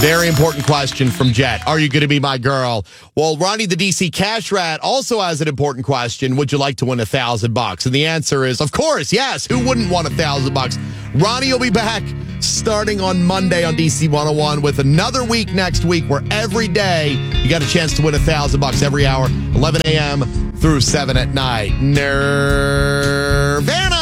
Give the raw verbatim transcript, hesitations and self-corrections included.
Very important question from Jet. Are you going to be my girl? Well, Ronnie the D C Cash Rat also has an important question. Would you like to win a thousand bucks? And the answer is, of course, yes. Who wouldn't want a thousand bucks? Ronnie will be back starting on Monday on D C one oh one with another week next week where every day you got a chance to win a thousand bucks every hour, eleven a.m. through seven at night. Nirvana!